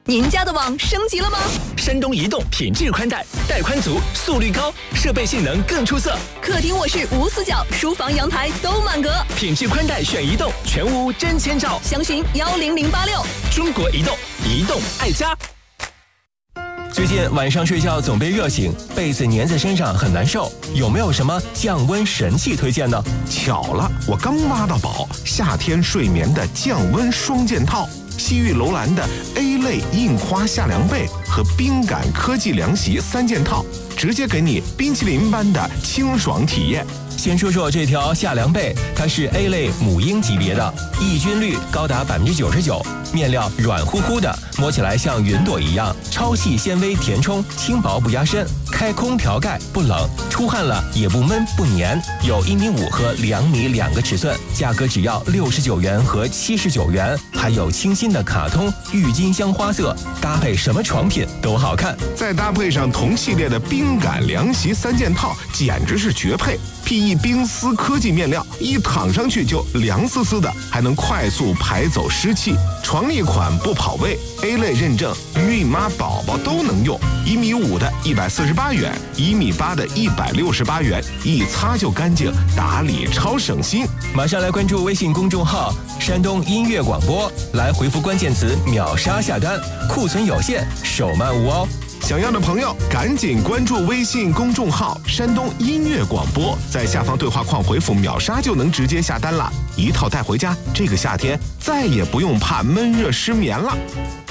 您家的网升级了吗？ 山东移动品质宽带，带宽足，速率高，设备性能更出色。 客厅卧室无死角，书房阳台都满格。 品质宽带选移动，全屋真千兆。 详询10086。 中国移动，移动爱家。最近晚上睡觉总被热醒，被子粘在身上很难受，有没有什么降温神器推荐呢？ 巧了，我刚挖到宝，夏天睡眠的降温双件套。西域楼兰的 A 类印花夏凉被和冰感科技凉席3件套，直接给你冰淇淋般的清爽体验。 先说说这条夏凉被，它是 A 类母婴级别的，抑菌率高达99%，面料软乎乎的，摸起来像云朵一样，超细纤维填充，轻薄不压身，开空调盖不冷，出汗了也不闷不粘，有1.5米和2米2个尺寸，价格只要69元和79元，还有清新的卡通郁金香花色，搭配什么床品都好看。 再搭配上同系列的冰感凉席3件套，简直是绝配。PE 冰丝科技面料，一躺上去就凉丝丝的，还能快速排走湿气。床立款不跑位 ，A 类认证，孕妈宝宝都能用。1.5米的148元，1.8米的168元，一擦就干净，打理超省心。 马上来关注微信公众号“山东音乐广播”，来回复关键词“秒杀”下单，库存有限，手慢无哦。 想要的朋友赶紧关注微信公众号“山东音乐广播”，在下方对话框回复“秒杀”就能直接下单了，一套带回家。这个夏天再也不用怕闷热失眠了。